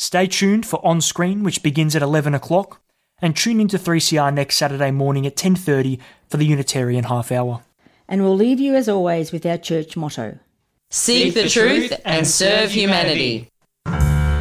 Stay tuned for On Screen, which begins at 11 o'clock, and tune into 3CR next Saturday morning at 10:30 for the Unitarian Half Hour. And we'll leave you as always with our church motto. Seek the truth and serve humanity.